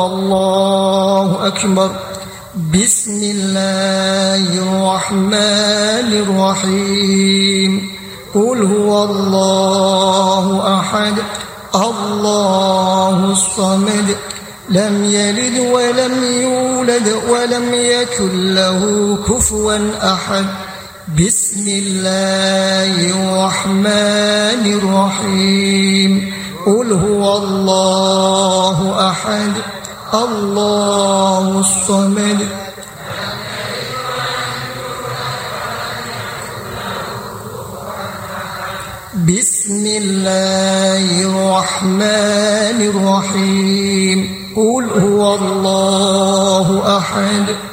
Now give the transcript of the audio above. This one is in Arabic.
الله أكبر. بسم الله الرحمن الرحيم. قل هو الله أحد الله الصمد لم يلد ولم يولد ولم يكن له كفوا أحد. بسم الله الرحمن الرحيم. قل هو الله أحد الله الصمد. بسم الله الرحمن الرحيم. قل هو الله أحد